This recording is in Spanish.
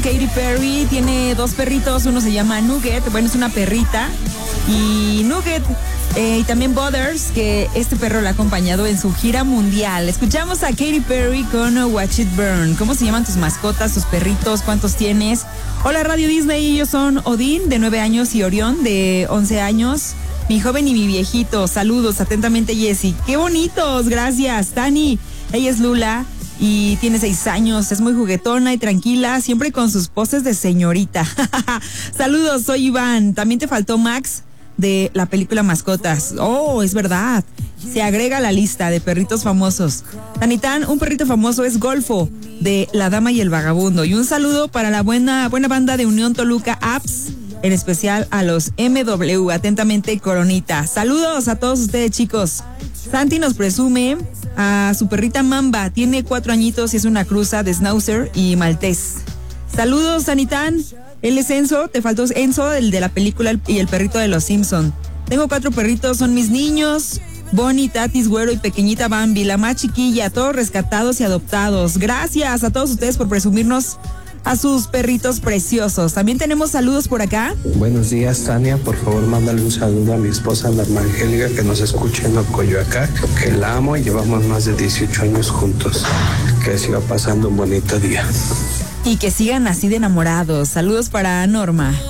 Katy Perry tiene dos perritos, uno se llama Nugget, bueno, es una perrita, y Nugget, y también Butters, que este perro la ha acompañado en su gira mundial. Escuchamos a Katy Perry con Watch It Burn. ¿Cómo se llaman tus mascotas, tus perritos? ¿Cuántos tienes? Hola Radio Disney, ellos son Odín, de 9 años, y Orión, de 11 años. Mi joven y mi viejito, saludos, atentamente Jessie. ¡Qué bonitos! Gracias, Tani. Ella es Lula y tiene 6 años, es muy juguetona y tranquila, siempre con sus poses de señorita. Saludos, soy Iván. También te faltó Max, de la película Mascotas. Oh, es verdad. Se agrega a la lista de perritos famosos. Tanitán, un perrito famoso es Golfo, de La Dama y el Vagabundo. Y un saludo para la buena banda de Unión Toluca Apps, en especial a los MW. Atentamente, Coronita. Saludos a todos ustedes, chicos. Santi nos presume a su perrita Mamba. Tiene 4 añitos y es una cruza de Schnauzer y Maltés. Saludos, Sanitán. Él es Enzo, te faltó Enzo, el de la película y el perrito de los Simpson. Tengo 4 perritos, son mis niños, Bonnie, Tatis, Güero y pequeñita Bambi, la más chiquilla, todos rescatados y adoptados. Gracias a todos ustedes por presumirnos a sus perritos preciosos. También tenemos saludos por acá. Buenos días, Tania. Por favor, mándale un saludo a mi esposa, Norma Angélica, que nos escucha en Coyoacán, que la amo y llevamos más de 18 años juntos. Que siga pasando un bonito día. Y que sigan así de enamorados. Saludos para Norma.